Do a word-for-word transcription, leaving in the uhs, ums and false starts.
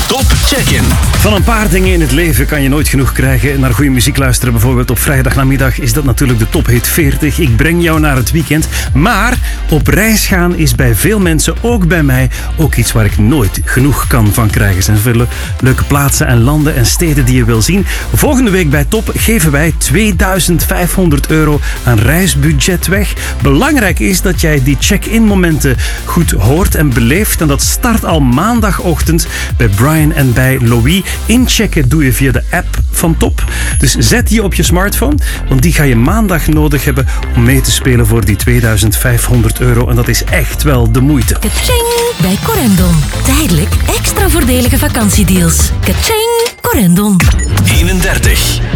Top Check-in. Van een paar dingen in het leven kan je nooit genoeg krijgen. Naar goede muziek luisteren, bijvoorbeeld op vrijdagnamiddag, is dat natuurlijk de Top Hit veertig. Ik breng jou naar het weekend. Maar op reis gaan is bij veel mensen, ook bij mij, ook iets waar ik nooit genoeg kan van krijgen. Er zijn zoveel leuke plaatsen en landen en steden die je wil zien. Volgende week bij Top geven wij tweeduizend vijfhonderd euro aan reisbudget weg. Belangrijk is dat jij die check-in momenten goed hoort en beleeft. En dat start al maandagochtend bij Brian en bij Louis. Inchecken doe je via de app van Top. Dus zet die op je smartphone, want die ga je maandag nodig hebben om mee te spelen voor die tweeduizend vijfhonderd euro. En dat is echt wel de moeite. Kaching bij Corendon. Tijdelijk extra voordelige vakantiedeals. Kaching, Corendon. eenendertig.